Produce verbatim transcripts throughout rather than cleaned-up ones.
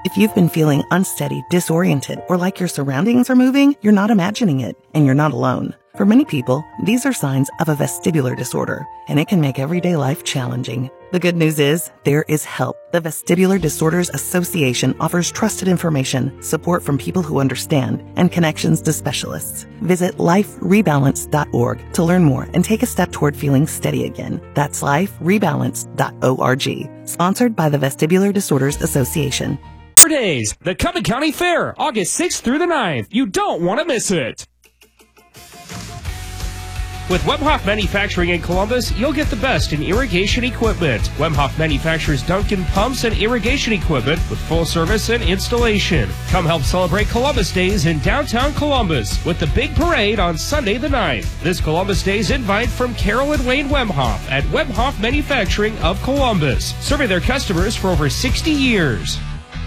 If you've been feeling unsteady, disoriented, or like your surroundings are moving, you're not imagining it, and you're not alone. For many people, these are signs of a vestibular disorder, and it can make everyday life challenging. The good news is, there is help. The Vestibular Disorders Association offers trusted information, support from people who understand, and connections to specialists. Visit life rebalance dot org to learn more and take a step toward feeling steady again. That's life rebalance dot org. Sponsored by the Vestibular Disorders Association. Four days, the Cumberland County Fair, August sixth through the ninth. You don't want to miss it. With Wemhoff Manufacturing in Columbus, you'll get the best in irrigation equipment. Wemhoff manufactures Duncan pumps and irrigation equipment with full service and installation. Come help celebrate Columbus Days in downtown Columbus with the big parade on Sunday the ninth. This Columbus Day's invite from Carol and Wayne Wemhoff at Wemhoff Manufacturing of Columbus, serving their customers for over sixty years.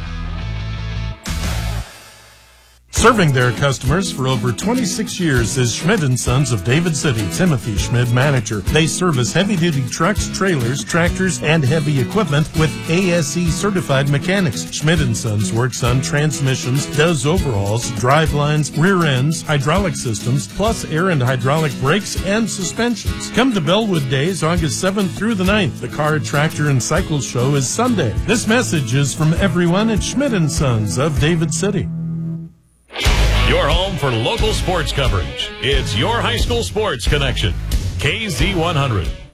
Serving their customers for over twenty-six years is Schmidt and Sons of David City. Timothy Schmidt, manager. They service heavy-duty trucks, trailers, tractors, and heavy equipment with A S E certified mechanics. Schmidt and Sons works on transmissions, does overhauls, drive lines, rear ends, hydraulic systems, plus air and hydraulic brakes and suspensions. Come to Bellwood Days, August seventh through the ninth. The Car, Tractor, and Cycle Show is Sunday. This message is from everyone at Schmidt and Sons of David City. Your home for local sports coverage. It's your high school sports connection. K Z one hundred.